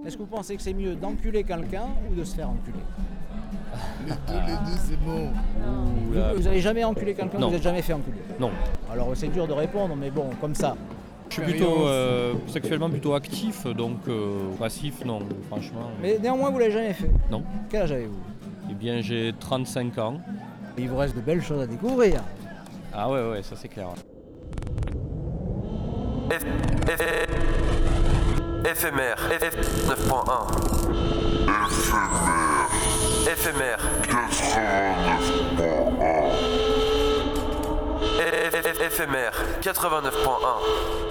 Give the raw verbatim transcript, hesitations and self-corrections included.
Est-ce que vous pensez que c'est mieux d'enculer quelqu'un ou de se faire enculer? Les deux, les deux, c'est bon. Vous, vous avez jamais enculé quelqu'un? Non. Vous n'êtes jamais fait enculer? Non. Alors c'est dur de répondre, mais bon, comme ça. Je suis plutôt euh, sexuellement plutôt actif, donc euh, passif, non, franchement. Mais néanmoins, vous l'avez jamais fait? Non. Quel âge avez-vous? Eh bien, j'ai trente-cinq ans. Il vous reste de belles choses à découvrir. Ah ouais, ouais, ça c'est clair. F... F... Éphémère, F... neuf point un. Éphémère. Éphémère, quatre-vingt-neuf point un.